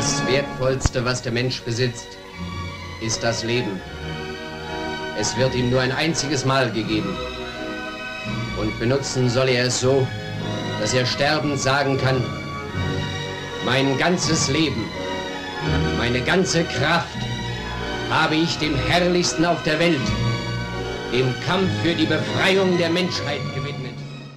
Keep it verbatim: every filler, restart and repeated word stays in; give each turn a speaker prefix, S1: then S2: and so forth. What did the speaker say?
S1: Das Wertvollste, was der Mensch besitzt, ist das Leben. Es wird ihm nur ein einziges Mal gegeben. Und benutzen soll er es so, dass er sterbend sagen kann, mein ganzes Leben, meine ganze Kraft habe ich dem Herrlichsten auf der Welt, dem Kampf für die Befreiung der Menschheit gewidmet.